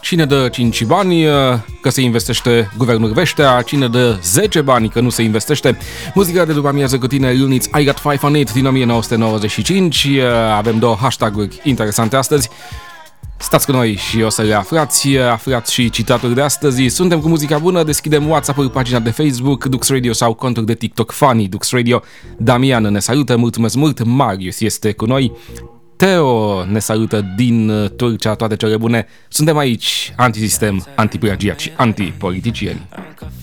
Cine dă 5 bani că se investește guvernul Veștea, cine dă 10 bani că nu se investește. Muzica de după amiază cu tine, Units I Got 5 on It din 1995. Avem două hashtag-uri interesante astăzi. Stați cu noi și o să le aflați și citatul de astăzi. Suntem cu muzica bună, deschidem WhatsApp-ul, pagina de Facebook, Dux Radio sau contul de TikTok Funny Dux Radio. Damian ne salută, mulțumesc mult, Marius este cu noi. Teo ne salută din Turcia, toate cele bune. Suntem aici, antisistem, antiplagiat și antipoliticieni.